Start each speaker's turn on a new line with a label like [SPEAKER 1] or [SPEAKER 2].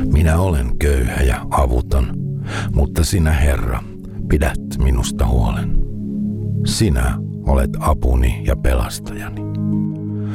[SPEAKER 1] Minä olen köyhä ja avuton, mutta sinä, Herra, pidät minusta huolen. Sinä olet apuni ja pelastajani.